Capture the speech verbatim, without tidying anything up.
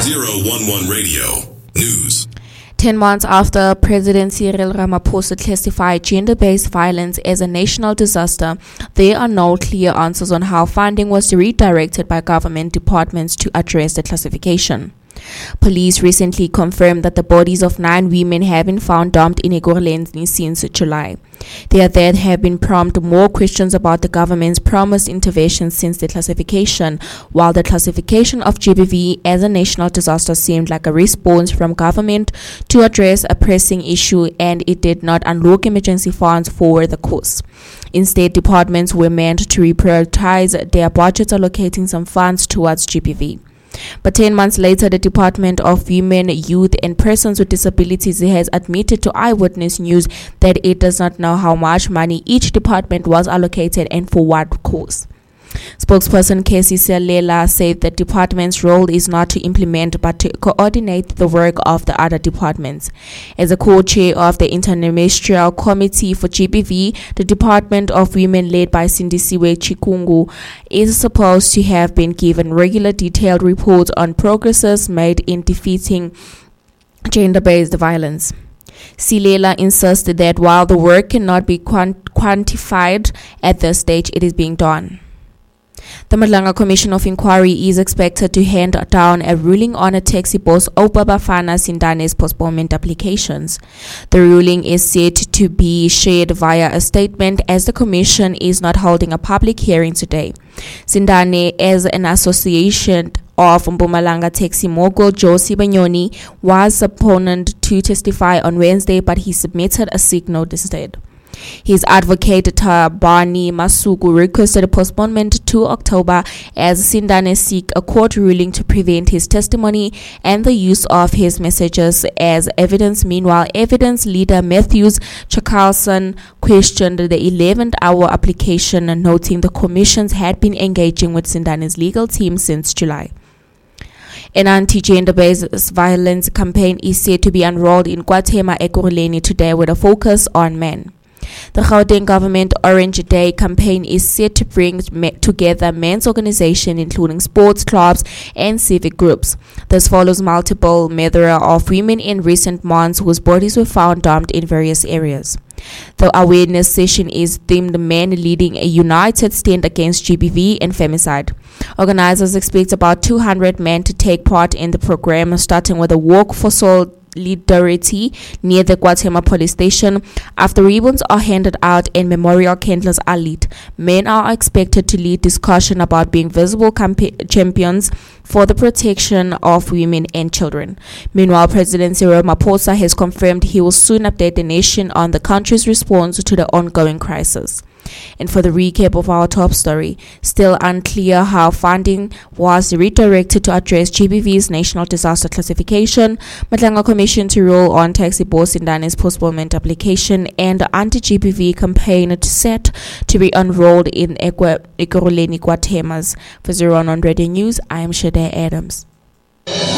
zero one one Radio News. Ten months after President Cyril Ramaphosa classified gender-based violence as a national disaster, there are no clear answers on how funding was redirected by government departments to address the classification. Police recently confirmed that the bodies of nine women have been found dumped in Ekurhuleni since July. There then have been prompted more questions about the government's promised intervention since the classification, while the classification of G B V as a national disaster seemed like a response from government to address a pressing issue, and it did not unlock emergency funds for the cause. Instead, departments were meant to reprioritize their budgets, allocating some funds towards G B V. But ten months later, the Department of Women, Youth and Persons with Disabilities has admitted to Eyewitness News that it does not know how much money each department was allocated and for what cause. Spokesperson Casey Selela said the department's role is not to implement but to coordinate the work of the other departments. As a co-chair of the Interministerial Committee for G B V, the Department of Women, led by Sindisiwe Chikungu, is supposed to have been given regular detailed reports on progresses made in defeating gender-based violence. Silela insisted that while the work cannot be quant- quantified at this stage, it is being done. The Madlanga Commission of Inquiry is expected to hand down a ruling on a taxi boss Oupa Bafana Sindane's postponement applications. The ruling is said to be shared via a statement, as the Commission is not holding a public hearing today. Sindane, as an association of Mpumalanga taxi mogul Josie Banyoni, was opponent to testify on Wednesday, but he submitted a sick note instead. His advocate Tabani Masuku requested a postponement to October as Sindane seek a court ruling to prevent his testimony and the use of his messages as evidence. Meanwhile, evidence leader Matthews Chakalson questioned the eleventh hour application, noting the commissions had been engaging with Sindane's legal team since July. An anti-gender-based violence campaign is said to be enrolled in KwaThema Ekurhuleni today with a focus on men. The Gauteng Government Orange Day campaign is set to bring me- together men's organizations, including sports clubs and civic groups. This follows multiple murder of women in recent months whose bodies were found dumped in various areas. The awareness session is themed Men Leading a United Stand Against G B V and Femicide. Organizers expect about two hundred men to take part in the program, starting with a walk for solidarity near the KwaThema police station. After ribbons are handed out and memorial candles are lit, men are expected to lead discussion about being visible camp- champions for the protection of women and children. Meanwhile, President Cyril Ramaphosa has confirmed he will soon update the nation on the country's response to the ongoing crisis. And for the recap of our top story, still unclear how funding was redirected to address G B V's national disaster classification, Madlanga Commission to rule on taxi boss Sindane's postponement application, and the anti-G B V campaign set to be enrolled in Ekurhuleni KwaThema's. For zero one Radio News, I am Shade Adams.